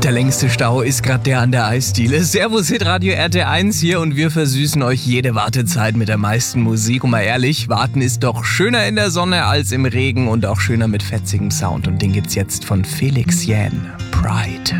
Der längste Stau ist gerade der an der Eisdiele. Servus Hitradio RT1 hier und wir versüßen euch jede Wartezeit mit der meisten Musik. Und mal ehrlich, warten ist doch schöner in der Sonne als im Regen und auch schöner mit fetzigem Sound. Und den gibt's jetzt von Felix Jähn. Pride.